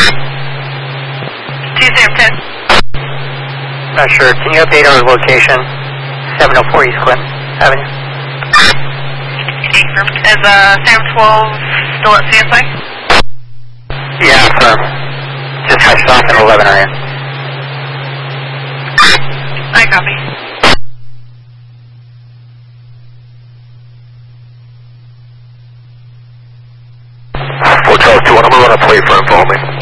Tuesday of 10. Not sure. Can you update our location? 704 East Clinton Avenue. Is Sam 12 still at CSI? Yeah, firm. Just touched off at 11 area. I copy. Hotel 2, I'm going to run a plate for him for me.